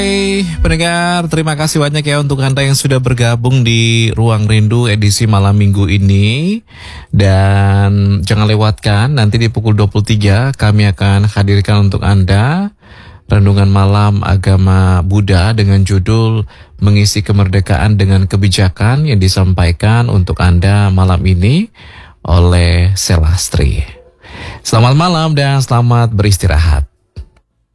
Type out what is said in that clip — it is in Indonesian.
Hai pendengar, terima kasih banyak ya untuk Anda yang sudah bergabung di Ruang Rindu edisi malam minggu ini. Dan jangan lewatkan, nanti di pukul 23 kami akan hadirkan untuk Anda Renungan Malam Agama Buddha dengan judul Mengisi Kemerdekaan dengan Kebijakan yang disampaikan untuk Anda malam ini oleh Selastri. Selamat malam dan selamat beristirahat.